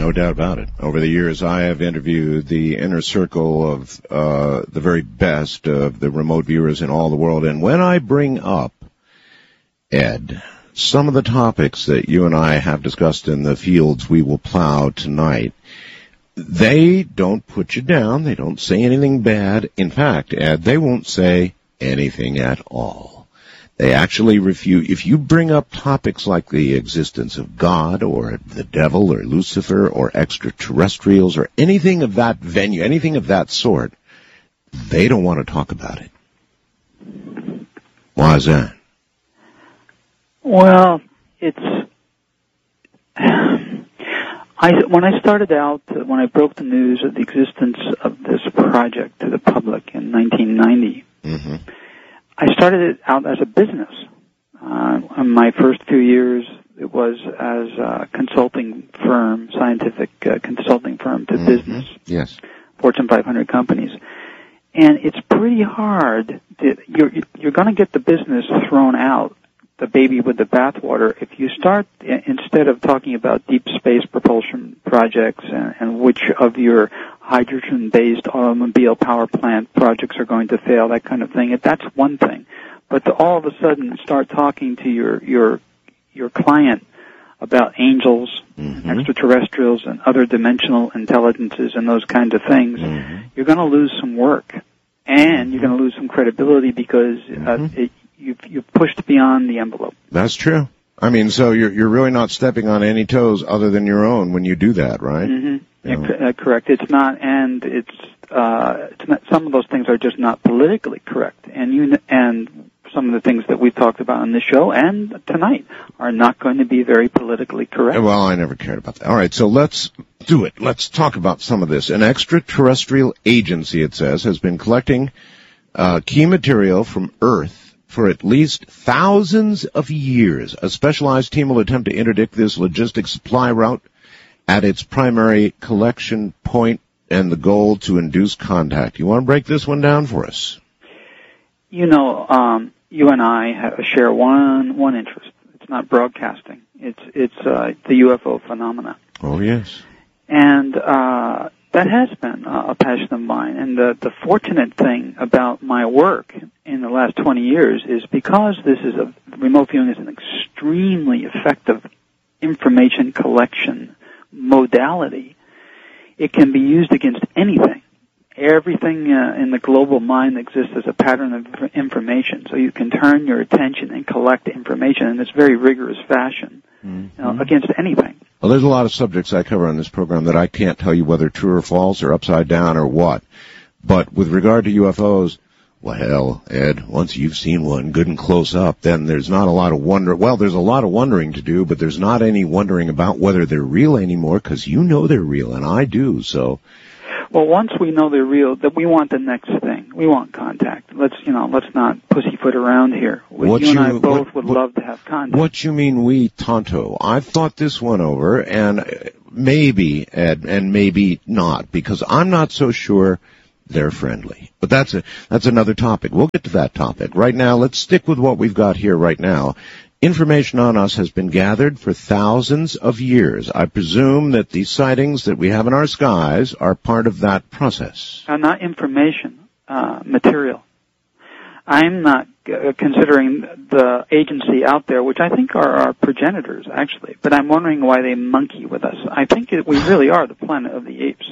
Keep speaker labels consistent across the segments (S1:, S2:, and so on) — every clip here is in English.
S1: No doubt about it. Over the years, I have interviewed the inner circle of the very best of the remote viewers in all the world. And when I bring up, Ed, some of the topics that you and I have discussed in the fields we will plow tonight, they don't put you down. They don't say anything bad. In fact, Ed, they won't say anything at all. They actually refute. If you bring up topics like the existence of God or the devil or Lucifer or extraterrestrials or anything of that venue, anything of that sort, they don't want to talk about it. Why is that?
S2: Well, when I started out, when I broke the news of the existence of this project to the public in 1990, I started it out as a business. In my first few years, it was as a consulting firm, scientific consulting firm to business.
S1: Yes.
S2: Fortune 500 companies. And it's pretty hard. You're going to get the business thrown out, the baby with the bathwater, if you start, instead of talking about deep space propulsion projects and which of your hydrogen-based automobile power plant projects are going to fail, that kind of thing. That's one thing. But to all of a sudden start talking to your client about angels, extraterrestrials, and other dimensional intelligences and those kinds of things, you're going to lose some work. And you're going to lose some credibility because you've pushed beyond the envelope.
S1: That's true. I mean, so you're really not stepping on any toes other than your own when you do that, right?
S2: Correct. It's not, and it's not. Some of those things are just not politically correct, and some of the things that we've talked about on this show and tonight are not going to be very politically correct.
S1: Well, I never cared about that. All right, so let's do it. Let's talk about some of this. An extraterrestrial agency, it says, has been collecting key material from Earth for at least thousands of years. A specialized team will attempt to interdict this logistic supply route at its primary collection point, and the goal to induce contact. You want to break this one down for us?
S2: You know, you and I share one interest. It's not broadcasting. It's the UFO phenomena.
S1: Oh, yes.
S2: And that has been a passion of mine. And the fortunate thing about my work in the last 20 years is because remote viewing is an extremely effective information collection modality, it can be used against anything. Everything in the global mind exists as a pattern of information, so you can turn your attention and collect information in this very rigorous fashion against anything.
S1: Well, there's a lot of subjects I cover on this program that I can't tell you whether true or false or upside down or what. But with regard to UFOs, well, hell, Ed, once you've seen one good and close up, then there's not a lot of wonder. Well, there's a lot of wondering to do, but there's not any wondering about whether they're real anymore, because you know they're real, and I do, so.
S2: Well, once we know they're real, that we want the next thing. We want contact. Let's not pussyfoot around here. You and I both would love to have contact.
S1: What you mean we, Tonto? I've thought this one over, and maybe, Ed, and maybe not, because I'm not so sure they're friendly. But that's another topic. We'll get to that topic. Right now, let's stick with what we've got here right now. Information on us has been gathered for thousands of years. I presume that the sightings that we have in our skies are part of that process.
S2: Not information, material. I'm not considering the agency out there, which I think are our progenitors, actually, but I'm wondering why they monkey with us. I think we really are the planet of the apes,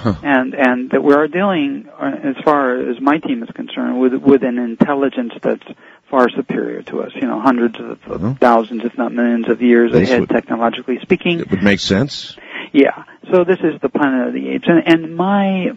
S2: and that we are dealing, as far as my team is concerned, with an intelligence that's far superior to us, hundreds of thousands, if not millions of years ahead, technologically speaking.
S1: It would make sense.
S2: Yeah. So this is the planet of the apes. And my,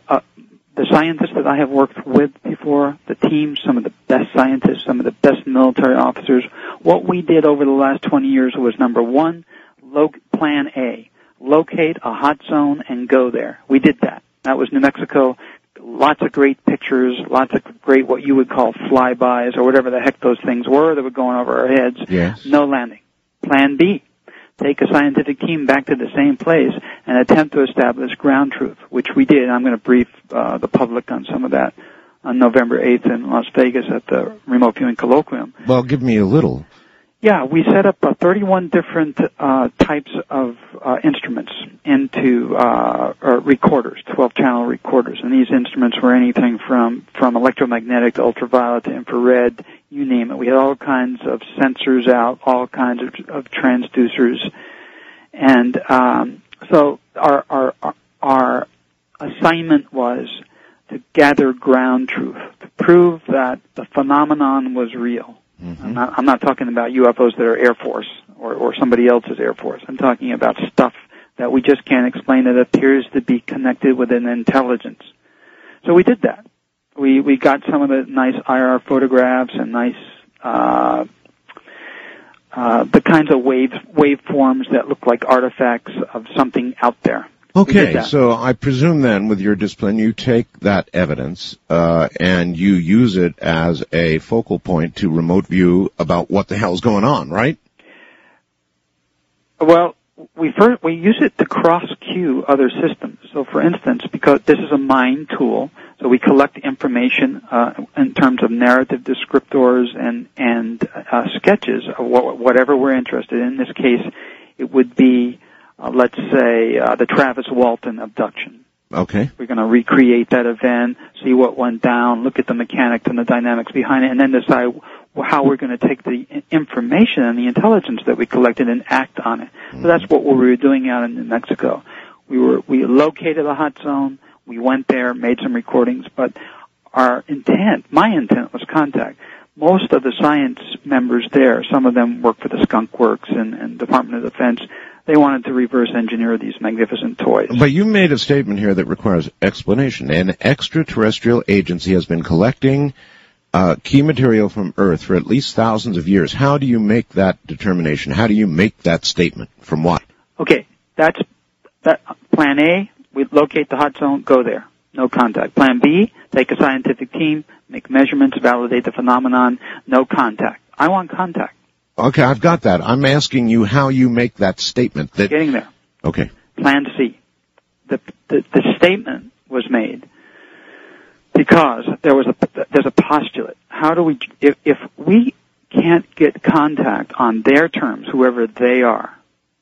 S2: the scientists that I have worked with before, the team, some of the best scientists, some of the best military officers, what we did over the last 20 years was, number one, plan A, locate a hot zone and go there. We did that. That was New Mexico. Lots of great pictures, lots of great what you would call flybys or whatever the heck those things were that were going over our heads.
S1: Yes.
S2: No landing. Plan B, take a scientific team back to the same place and attempt to establish ground truth, which we did. I'm going to brief the public on some of that on November 8th in Las Vegas at the Remote Viewing Colloquium.
S1: Well, give me a little.
S2: Yeah, we set up 31 different types of instruments into recorders, 12-channel recorders. And these instruments were anything from electromagnetic to ultraviolet to infrared, you name it. We had all kinds of sensors out, all kinds of transducers. And so our assignment was to gather ground truth, to prove that the phenomenon was real. Mm-hmm. I'm not talking about UFOs that are Air Force or somebody else's Air Force. I'm talking about stuff that we just can't explain that appears to be connected with an intelligence. So we did that. We got some of the nice IR photographs and nice the kinds of waveforms that look like artifacts of something out there.
S1: Okay, so I presume then with your discipline you take that evidence and you use it as a focal point to remote view about what the hell's going on, right?
S2: Well, we use it to cross-cue other systems. So for instance, because this is a mind tool, so we collect information in terms of narrative descriptors and sketches of whatever we're interested in. In this case, it would be let's say the Travis Walton abduction.
S1: Okay.
S2: We're going to recreate that event, see what went down, look at the mechanics and the dynamics behind it, and then decide how we're going to take the information and the intelligence that we collected and act on it. Mm-hmm. So that's what we were doing out in New Mexico. We located a hot zone, we went there, made some recordings, but my intent was contact. Most of the science members there, some of them work for the Skunk Works and Department of Defense, they wanted to reverse engineer these magnificent toys.
S1: But you made a statement here that requires explanation. An extraterrestrial agency has been collecting key material from Earth for at least thousands of years. How do you make that determination? How do you make that statement? From what?
S2: Okay, that's Plan A. We locate the hot zone, go there. No contact. Plan B, take a scientific team, make measurements, validate the phenomenon, no contact. I want contact.
S1: Okay, I've got that. I'm asking you how you make that statement.
S2: Getting there.
S1: Okay.
S2: Plan C. The statement was made because there's a postulate. How do we, if we can't get contact on their terms, whoever they are,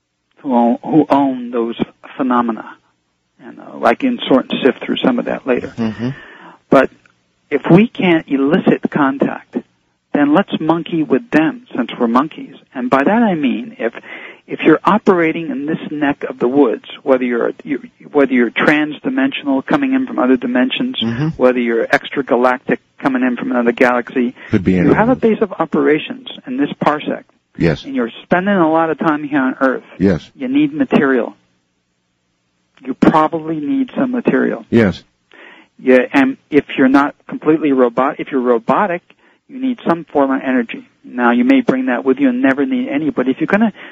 S2: who own those phenomena, and I can sort and sift through some of that later. Mm-hmm. But if we can't elicit contact, then let's monkey with them, since we're monkeys. And by that I mean, if you're operating in this neck of the woods, whether you're trans-dimensional, coming in from other dimensions, mm-hmm. whether you're extragalactic, coming in from another galaxy, you have a base of operations in this parsec.
S1: Yes.
S2: And you're spending a lot of time here on Earth.
S1: Yes.
S2: You need material. You probably need some material.
S1: Yes.
S2: Yeah, and if you're not completely if you're robotic, you need some form of energy. Now, you may bring that with you and never need any, but if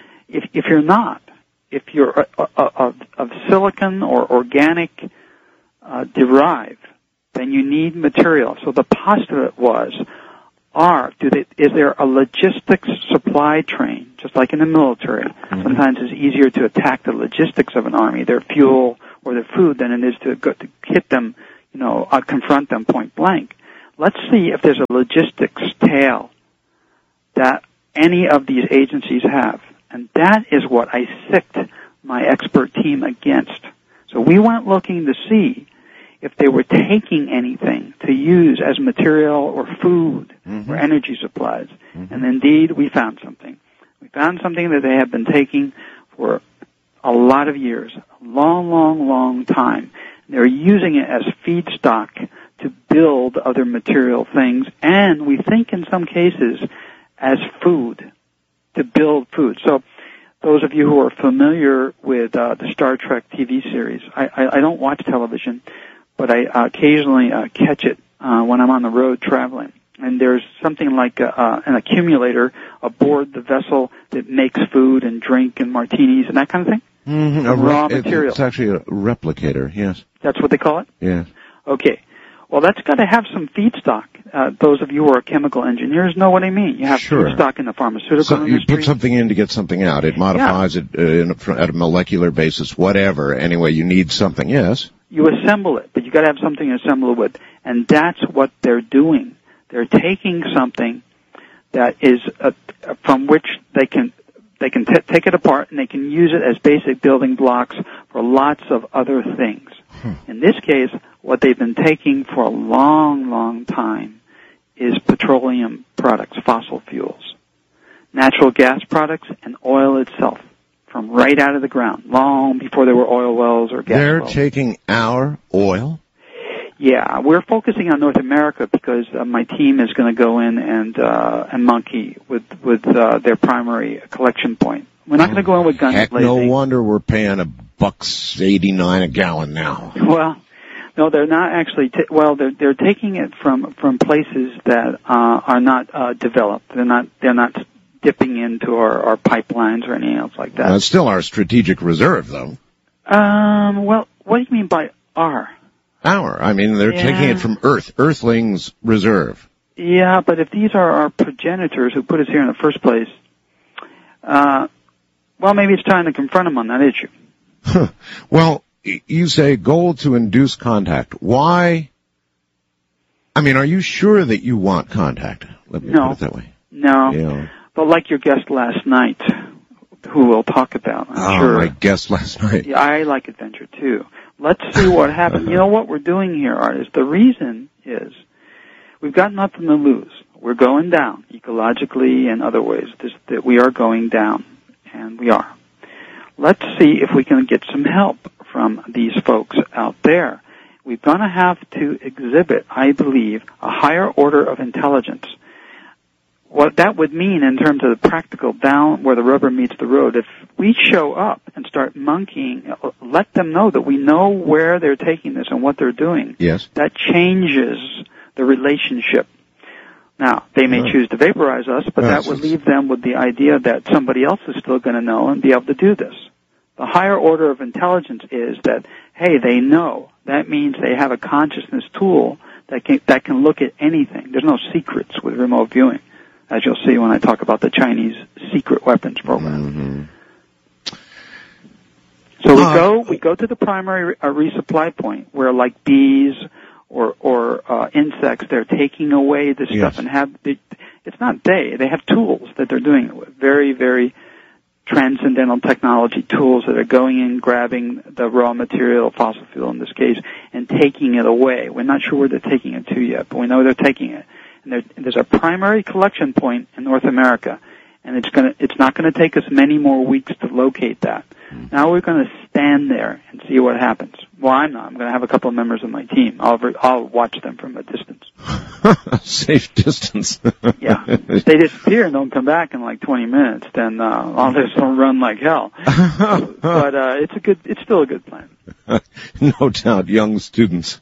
S2: you're of silicon or organic derived, then you need material. So the postulate was, is there a logistics supply train, just like in the military? Mm-hmm. Sometimes it's easier to attack the logistics of an army, their fuel or their food, than it is to hit them, confront them point blank. Let's see if there's a logistics tail that any of these agencies have. And that is what I sicked my expert team against. So we went looking to see if they were taking anything to use as material or food mm-hmm. or energy supplies. Mm-hmm. And indeed, we found something. We found something that they have been taking for a lot of years, a long, long, long time. They're using it as feedstock to build other material things, and we think in some cases as food, to build food. So those of you who are familiar with the Star Trek TV series, I don't watch television, but I occasionally catch it when I'm on the road traveling. And there's something like an accumulator aboard the vessel that makes food and drink and martinis and that kind of thing.
S1: Mm-hmm.
S2: Raw material.
S1: It's actually a replicator, yes.
S2: That's what they call it?
S1: Yes.
S2: Okay. Well, that's got to have some feedstock. Those of you who are chemical engineers know what I mean. You have feedstock in the pharmaceutical industry.
S1: You put something in to get something out. It modifies it at a molecular basis, whatever. Anyway, you need something, yes.
S2: You assemble it, but you got to have something to assemble it with. And that's what they're doing. They're taking something that is from which they can take it apart and they can use it as basic building blocks for lots of other things. In this case, what they've been taking for a long, long time is petroleum products, fossil fuels, natural gas products, and oil itself from right out of the ground, long before there were oil wells or gas wells.
S1: They're taking our oil?
S2: Yeah, we're focusing on North America because my team is going to go in and monkey with their primary collection point. We're not going to go in with guns
S1: blazing.
S2: No
S1: wonder we're paying $1.89 a gallon now.
S2: Well, no, they're not actually. They're taking it from places that are not developed. They're not dipping into our pipelines or anything else like that.
S1: That's still our strategic reserve, though.
S2: Well, what do you mean by our?
S1: I mean, they're taking it from Earthlings Reserve.
S2: Yeah, but if these are our progenitors who put us here in the first place, well, maybe it's time to confront them on that issue.
S1: Well, you say goal to induce contact. Why? I mean, are you sure that you want contact? Let me put it that way.
S2: No.
S1: Yeah.
S2: But like your guest last night, who we'll talk about, I'm sure.
S1: My guest last night.
S2: Yeah, I like adventure too. Let's see what happens. You know what we're doing here, Art, is the reason is we've got nothing to lose. We're going down, ecologically and other ways, that we are going down, and we are. Let's see if we can get some help from these folks out there. We're going to have to exhibit, I believe, a higher order of intelligence. What that would mean in terms of the practical down where the rubber meets the road, if we show up and start monkeying, let them know that we know where they're taking this and what they're doing.
S1: Yes.
S2: That changes the relationship. Now, they may choose to vaporize us, but that would leave them with the idea that somebody else is still going to know and be able to do this. The higher order of intelligence is that, hey, they know. That means they have a consciousness tool that can look at anything. There's no secrets with remote viewing, as you'll see when I talk about the Chinese secret weapons program.
S1: Mm-hmm.
S2: So we go to the primary resupply point where, like bees or insects, they're taking away this stuff and it's not they have tools that they're doing it with. Very, very transcendental technology tools that are going in, grabbing the raw material, fossil fuel in this case, and taking it away. We're not sure where they're taking it to yet, but we know they're taking it. And there's a primary collection point in North America, and it's not going to take us many more weeks to locate that. Now we're going to stand there and see what happens. Well, I'm not. I'm going to have a couple of members of my team. I'll watch them from a distance.
S1: Safe distance.
S2: Yeah. If they disappear and don't come back in like 20 minutes, then I'll just run like hell. But it's still a good plan.
S1: No doubt, young students.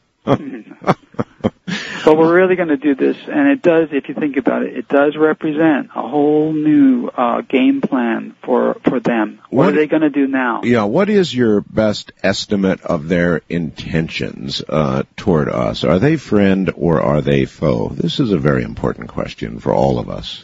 S2: But we're really going to do this, and it does, if you think about it, it does represent a whole new game plan for them. What are they going to do now?
S1: Yeah, what is your best estimate of their intentions toward us? Are they friend or are they foe? This is a very important question for all of us.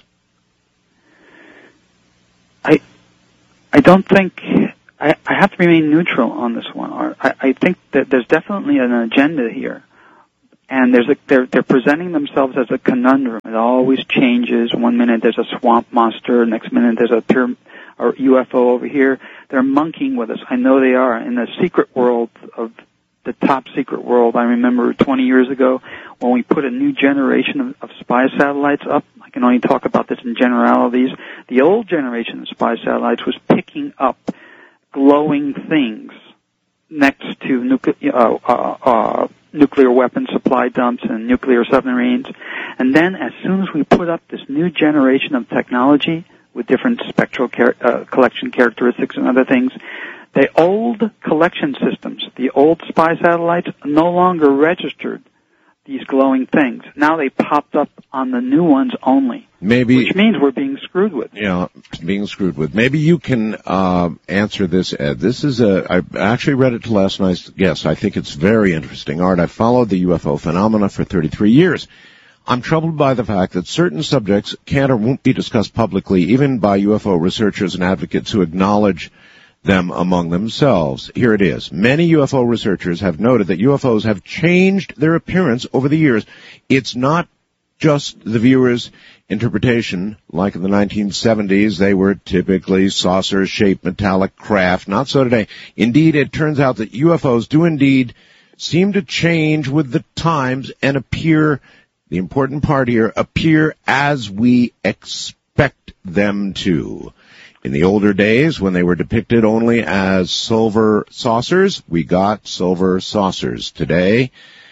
S2: I don't think... I have to remain neutral on this one, Art. I think that there's definitely an agenda here. And they're presenting themselves as a conundrum. It always changes. One minute there's a swamp monster, next minute there's a UFO over here. They're monkeying with us. I know they are. In the secret world of the top secret world, I remember 20 years ago when we put a new generation of spy satellites up. I can only talk about this in generalities. The old generation of spy satellites was picking up glowing things next to nuclear weapon supply dumps and nuclear submarines. And then as soon as we put up this new generation of technology with different spectral collection characteristics and other things, the old collection systems, the old spy satellites, no longer registered these glowing things. Now they popped up on the new ones only. Which means we're being screwed with.
S1: Yeah, being screwed with. Maybe you can answer this, Ed. This is I actually read it to last night's guest. I think it's very interesting. Art, I've followed the UFO phenomena for 33 years. I'm troubled by the fact that certain subjects can't or won't be discussed publicly, even by UFO researchers and advocates who acknowledge them among themselves. Here it is. Many UFO researchers have noted that UFOs have changed their appearance over the years. It's not just the viewer's interpretation. Like in the 1970s, they were typically saucer-shaped metallic craft. Not so today. Indeed, it turns out that UFOs do indeed seem to change with the times and appear, the important part here, appear as we expect them to. In the older days, when they were depicted only as silver saucers, we got silver saucers. Today,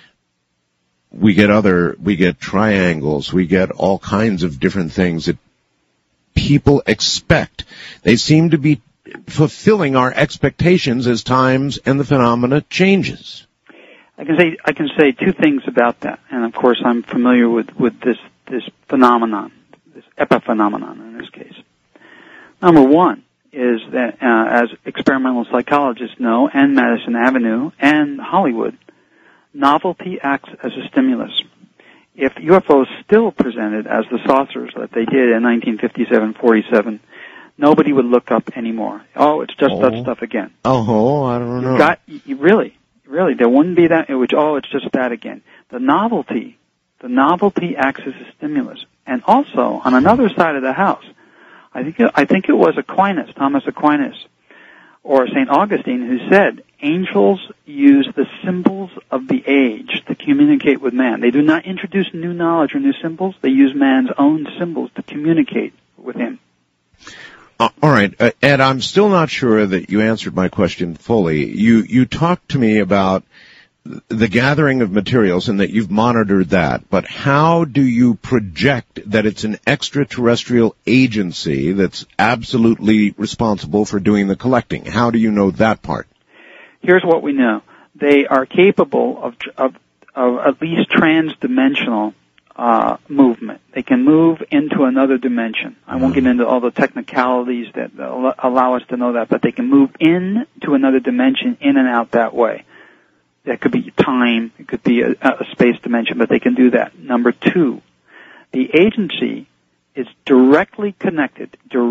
S1: we get triangles, we get all kinds of different things that people expect. They seem to be fulfilling our expectations as times and the phenomena changes.
S2: I can say two things about that, and of course I'm familiar with this phenomenon, this epiphenomenon in this case. Number one is that, as experimental psychologists know, and Madison Avenue and Hollywood, novelty acts as a stimulus. If UFOs still presented as the saucers that they did in 1957-47, nobody would look up anymore. Oh, it's just that stuff again.
S1: Oh, I don't know.
S2: Really, there wouldn't be that. It's just that again. The novelty acts as a stimulus. And also, on another side of the house, I think it was Aquinas, Thomas Aquinas, or St. Augustine, who said, angels use the symbols of the age to communicate with man. They do not introduce new knowledge or new symbols. They use man's own symbols to communicate with him.
S1: All right, Ed, I'm still not sure that you answered my question fully. You talked to me about the gathering of materials and that you've monitored that, but how do you project that it's an extraterrestrial agency that's absolutely responsible for doing the collecting? How do you know that part?
S2: Here's what we know. They are capable of at least trans-dimensional movement. They can move into another dimension. I won't get into all the technicalities that allow us to know that, but they can move into another dimension, in and out that way. That could be time, it could be a space dimension, but they can do that. Number two, the agency is directly connected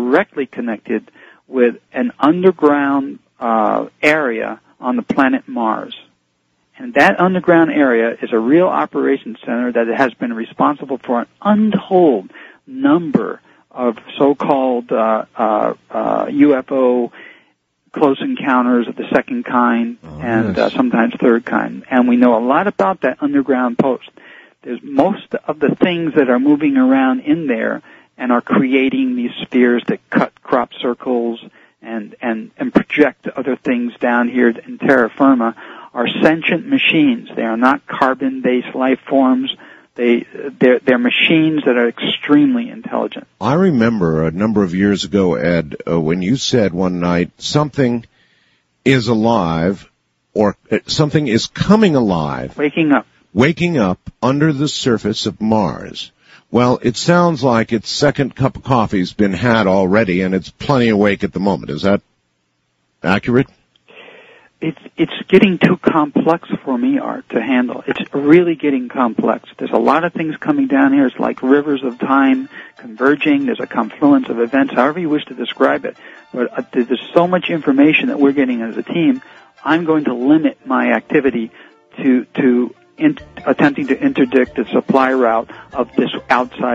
S2: with an underground area on the planet Mars. And that underground area is a real operations center that has been responsible for an untold number of so-called UFO close encounters of the second kind and sometimes third kind. And we know a lot about that underground post. There's most of the things that are moving around in there and are creating these spheres that cut crop circles and project other things down here in terra firma are sentient machines. They are not carbon-based life forms. They're machines that are extremely intelligent.
S1: I remember a number of years ago, Ed, when you said one night something is alive or something is coming alive. Waking up under the surface of Mars. Well, it sounds like its second cup of coffee's been had already and it's plenty awake at the moment. Is that accurate?
S2: It's getting too complex for me, Art, to handle. It's really getting complex. There's a lot of things coming down here. It's like rivers of time converging. There's a confluence of events, however you wish to describe it. But there's so much information that we're getting as a team, I'm going to limit my activity to attempting to interdict the supply route of this outside